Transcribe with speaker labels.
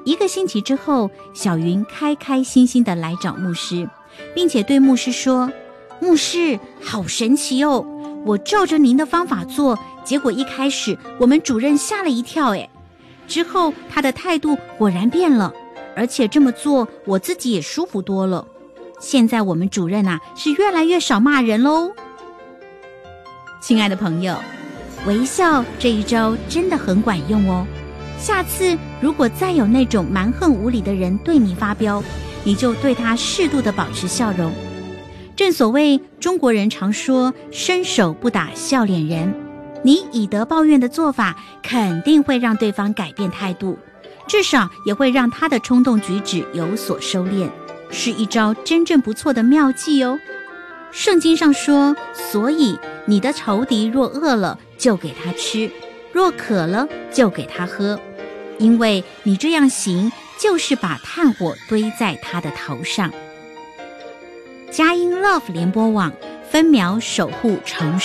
Speaker 1: 1个星期之后，小云开开心心地来找牧师，并且对牧师说：牧师，好神奇哦，我照着您的方法做，结果一开始我们主任吓了一跳，之后他的态度果然变了，而且这么做我自己也舒服多了。现在我们主任是越来越少骂人喽。亲爱的朋友，微笑这一招真的很管用哦。下次如果再有那种蛮横无理的人对你发飙，你就对他适度的保持笑容。正所谓中国人常说伸手不打笑脸人，你以德报怨的做法肯定会让对方改变态度，至少也会让他的冲动举止有所收敛，是一招真正不错的妙计哦。圣经上说，所以你的仇敌若饿了就给他吃，若渴了就给他喝，因为你这样行就是把炭火堆在他的头上。佳音 Love 联播网分秒守护城市。